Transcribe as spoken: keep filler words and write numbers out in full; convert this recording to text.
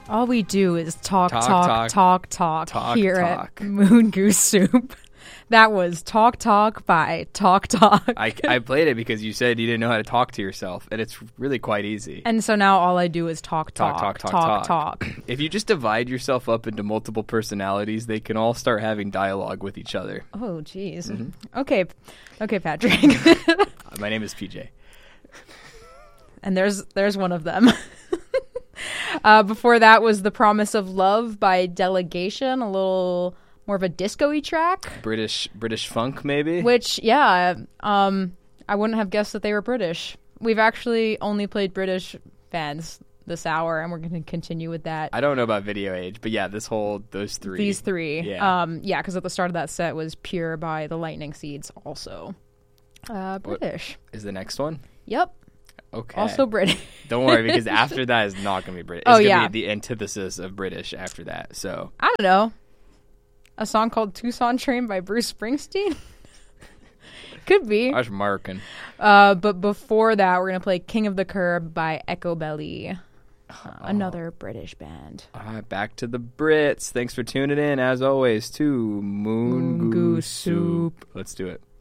All we do is talk, Talk, talk, talk, talk, talk, talk, here talk. at Moon Goose Soup. That was Talk Talk by Talk Talk. I, I played it because you said you didn't know how to talk to yourself, and it's really quite easy. And so now all I do is talk, talk, Talk, talk, talk, talk, talk, talk. If you just divide yourself up into multiple personalities, they can all start having dialogue with each other. Oh, jeez. Mm-hmm. Okay, okay, Patrick. My name is P J. And there's there's one of them. uh, before that was The Promise of Love by Delegation, a little more of a disco-y track. British British funk, maybe? Which, yeah, um, I wouldn't have guessed that they were British. We've actually only played British bands this hour, and we're going to continue with that. I don't know about Video Age, but yeah, this whole, those three. These three. Yeah. Um, yeah, because at the start of that set was Pure by The Lightning Seeds, also. Uh, British. What is the next one? Yep. Okay. Also British. Don't worry, because after that is not going to be British. It's Oh, going to yeah. be the antithesis of British after that, so. I don't know. A song called Tucson Train by Bruce Springsteen? Could be. I was marking. Uh, but before that, we're going to play King of the Curb by Echo Belly. Uh, Oh. Another British band. All right, back to the Brits. Thanks for tuning in, as always, to Moon, Moon Goose Goose Soup. Let's do it.